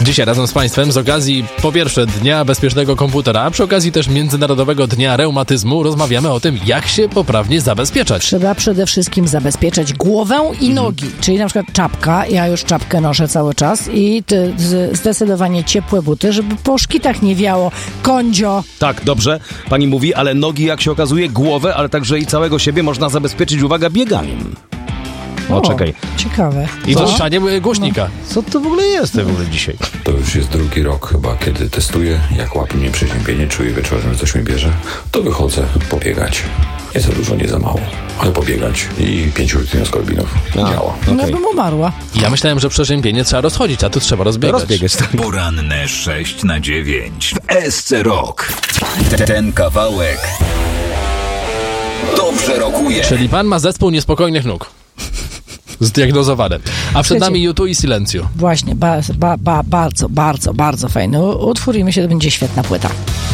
Dzisiaj razem z Państwem z okazji, po pierwsze, Dnia Bezpiecznego Komputera, a przy okazji też Międzynarodowego Dnia Reumatyzmu rozmawiamy o tym, jak się poprawnie zabezpieczać. Trzeba przede wszystkim zabezpieczać głowę i nogi, czyli na przykład czapka, ja już czapkę noszę cały czas i zdecydowanie ciepłe buty, żeby po szkitach nie wiało. Kondzio. Tak, dobrze, pani mówi, ale nogi, jak się okazuje, głowę, ale także i całego siebie można zabezpieczyć, uwaga, bieganiem. O, czekaj. Ciekawe. I puszczanie głośnika. Co to w ogóle jest w ogóle dzisiaj? To już jest drugi rok chyba, kiedy testuję. Jak łapie mnie przeziębienie, czuję wieczorem, że coś mi bierze, to wychodzę pobiegać. Nie za dużo, nie za mało, ale pobiegać i 5 rytmioskorbinów. Działa. No bym umarła. Ja myślałem, że przeziębienie trzeba rozchodzić, a tu trzeba rozbiegać. Tak. Poranne 6/9 w SC Rock. Ten kawałek dobrze rokuje. Czyli pan ma zespół niespokojnych nóg. Zdiagnozowane. A przed nami U2 i Silencio. Właśnie, bardzo fajny utwór i myślę, że to będzie świetna płyta.